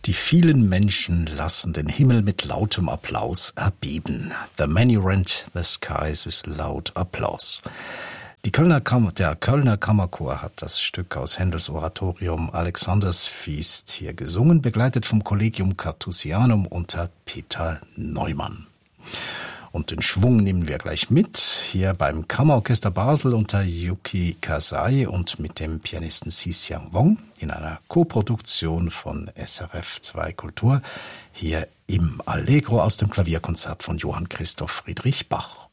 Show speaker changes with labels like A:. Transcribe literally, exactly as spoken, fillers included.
A: Die vielen Menschen lassen den Himmel mit lautem Applaus erbeben. The many rent the skies with loud applause. Die Kölner Kammer, der Kölner Kammerchor hat das Stück aus Händels Oratorium Alexandersfeast hier gesungen, begleitet vom Collegium Carthusianum unter Peter Neumann. Und den Schwung nehmen wir gleich mit, hier beim Kammerorchester Basel unter Yuki Kasai und mit dem Pianisten Si Xiang Wong in einer Koproduktion von S R F zwei Kultur, hier im Allegro aus dem Klavierkonzert von Johann Christoph Friedrich Bach.